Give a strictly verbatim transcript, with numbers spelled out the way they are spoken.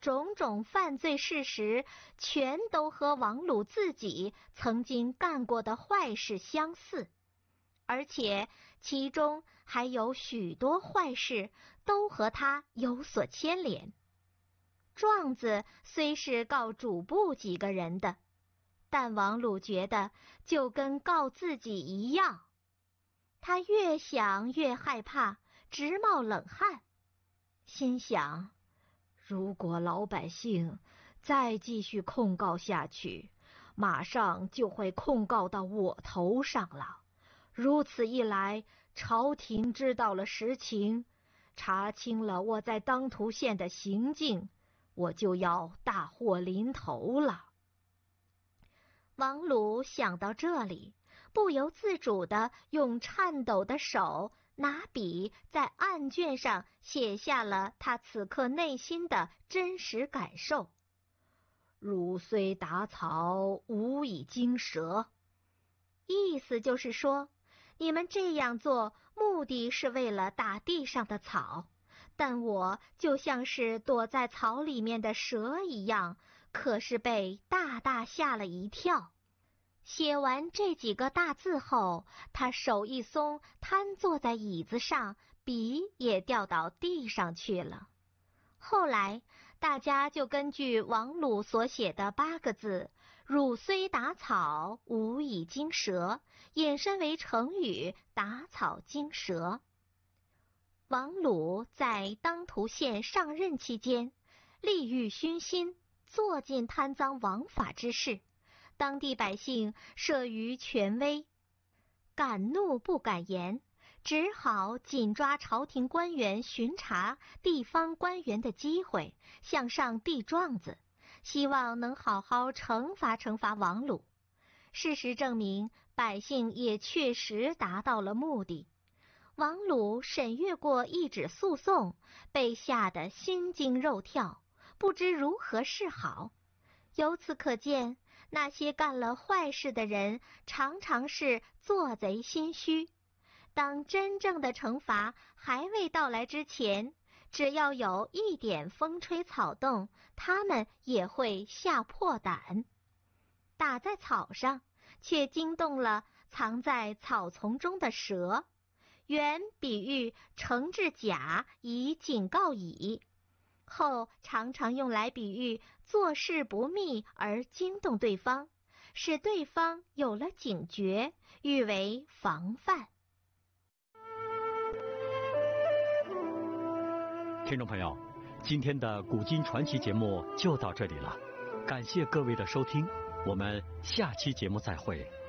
种种犯罪事实，全都和王鲁自己曾经干过的坏事相似，而且其中还有许多坏事都和他有所牵连。状子虽是告主簿几个人的，但王鲁觉得就跟告自己一样。他越想越害怕，直冒冷汗，心想，如果老百姓再继续控告下去，马上就会控告到我头上了。如此一来，朝廷知道了实情，查清了我在当涂县的行径，我就要大祸临头了。王鲁想到这里，不由自主地用颤抖的手拿笔在案卷上写下了他此刻内心的真实感受。汝虽打草，无以惊蛇。意思就是说，你们这样做目的是为了打地上的草，但我就像是躲在草里面的蛇一样，可是被大大吓了一跳。写完这几个大字后，他手一松，瘫坐在椅子上，笔也掉到地上去了。后来大家就根据王鲁所写的八个字“汝虽打草，无以惊蛇”衍生为成语“打草惊蛇”。王鲁在当涂县上任期间，利欲熏心，做尽贪赃枉法之事，当地百姓慑于权威，敢怒不敢言，只好紧抓朝廷官员巡查地方官员的机会，向上递状子，希望能好好惩罚惩罚王鲁。事实证明，百姓也确实达到了目的。王鲁审阅过一纸诉讼，被吓得心惊肉跳，不知如何是好。由此可见，那些干了坏事的人常常是做贼心虚。当真正的惩罚还未到来之前，只要有一点风吹草动，他们也会吓破胆。打在草上，却惊动了藏在草丛中的蛇，原比喻惩治甲以警告乙，后常常用来比喻做事不密而惊动对方，使对方有了警觉，喻为防范。 听众朋友，今天的古今传奇节目就到这里了，感谢各位的收听，我们下期节目再会。